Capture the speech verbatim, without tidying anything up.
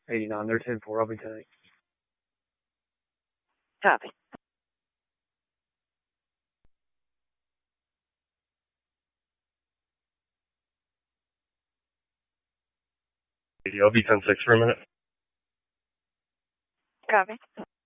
eighty-nine, they're ten four, I'll be ten eight. Copy. I'll be ten six for a minute. Copy.